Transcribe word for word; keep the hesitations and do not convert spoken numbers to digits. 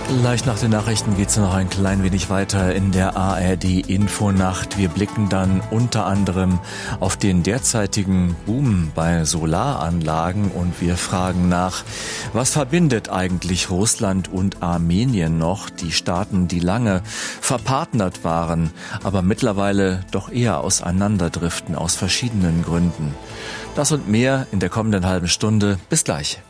Gleich nach den Nachrichten geht es noch ein klein wenig weiter in der A R D-Infonacht. Wir blicken dann unter anderem auf den derzeitigen Boom bei Solaranlagen und wir fragen nach, was verbindet eigentlich Russland und Armenien noch? Die Staaten, die lange verpartnert waren, aber mittlerweile doch eher auseinanderdriften aus verschiedenen Gründen. Das und mehr in der kommenden halben Stunde. Bis gleich.